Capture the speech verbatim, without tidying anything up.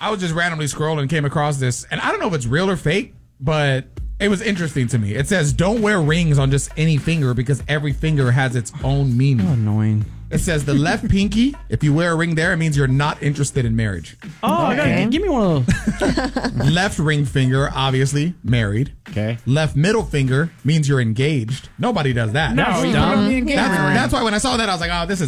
I was just randomly scrolling and came across this, and I don't know if it's real or fake, but it was interesting to me. It says, don't wear rings on just any finger because every finger has its own meaning. Oh, annoying. It says the left pinky, if you wear a ring there, it means you're not interested in marriage. Oh, okay. I gotta, give me one of those. Left ring finger, obviously, married. Okay. Left middle finger means you're engaged. Nobody does that. No, That's you dumb. put on the engagement That's, ring. that's why when I saw that, I was like, oh, this is